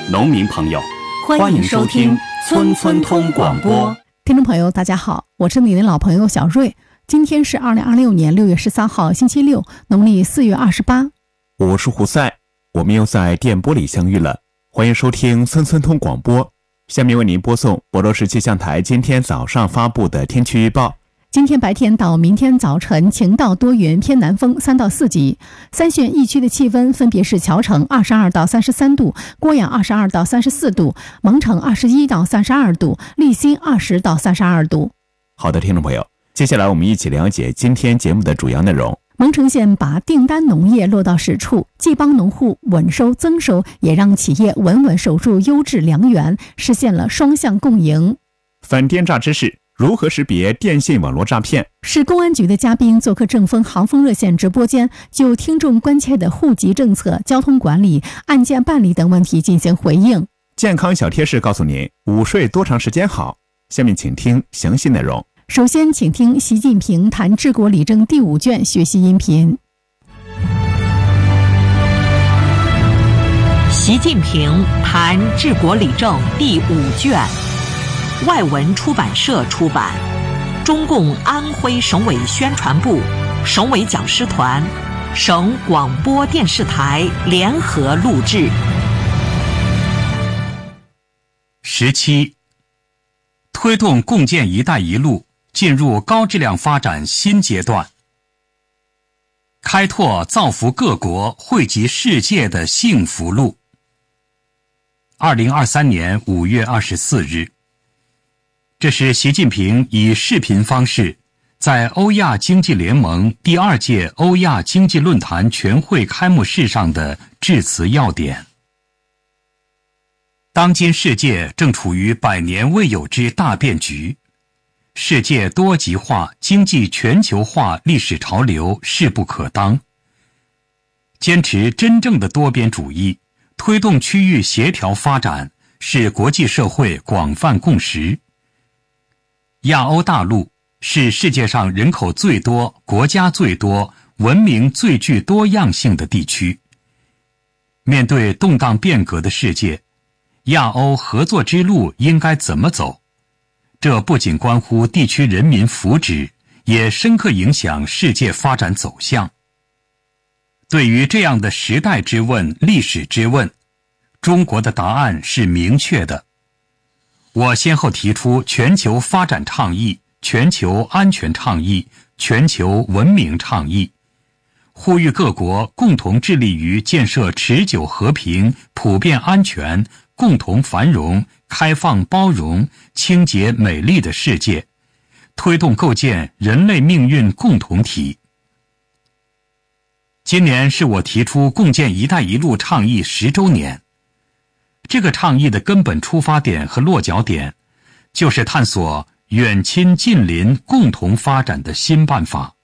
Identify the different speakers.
Speaker 1: 农民朋友，欢迎收听村村通广播。
Speaker 2: 听众朋友大家好，我是你的老朋友小瑞。今天是2026年6月13号星期六，农历4月28。
Speaker 3: 我是胡赛，我们又在电波里相遇了。欢迎收听村村通广播。下面为您播送博罗市气象台今天早上发布的天气预报。
Speaker 2: 今天白天到明天早晨晴到多云，偏南风3到4级。三县一区的气温分别是谯城22到33度，郭阳22到34度，蒙城21到32度，利辛20到32度。
Speaker 3: 好的，听众朋友，接下来我们一起了解今天节目的主要内容。
Speaker 2: 蒙城县把订单农业落到实处，既帮农户稳收增收，也让企业稳稳守住优质粮源，实现了双向共赢。
Speaker 3: 反电诈知识，如何识别电信网络诈骗？
Speaker 2: 市公安局的嘉宾做客正风航风热线直播间，就听众关切的户籍政策、交通管理、案件办理等问题进行回应。
Speaker 3: 健康小贴士告诉您，午睡多长时间好？下面请听详细内容。
Speaker 2: 首先请听习近平谈治国理政第5卷学习音频。
Speaker 4: 习近平谈治国理政第5卷，外文出版社出版，中共安徽省委宣传部、省委讲师团、省广播电视台联合录制。
Speaker 1: 17. 推动共建“一带一路”进入高质量发展新阶段，开拓造福各国、惠及世界的幸福路。2023年5月24日，这是习近平以视频方式在欧亚经济联盟第2届欧亚经济论坛全会开幕式上的致辞要点。当今世界正处于100年未有之大变局，世界多极化、经济全球化历史潮流势不可当。坚持真正的多边主义，推动区域协调发展，是国际社会广泛共识。亚欧大陆是世界上人口最多、国家最多、文明最具多样性的地区。面对动荡变革的世界，亚欧合作之路应该怎么走？这不仅关乎地区人民福祉，也深刻影响世界发展走向。对于这样的时代之问、历史之问，中国的答案是明确的。我先后提出全球发展倡议、全球安全倡议、全球文明倡议，呼吁各国共同致力于建设持久和平、普遍安全、共同繁荣、开放包容、清洁美丽的世界，推动构建人类命运共同体。今年是我提出共建“一带一路”倡议10周年。这个倡议的根本出发点和落脚点，就是探索远亲近邻共同发展的新办法。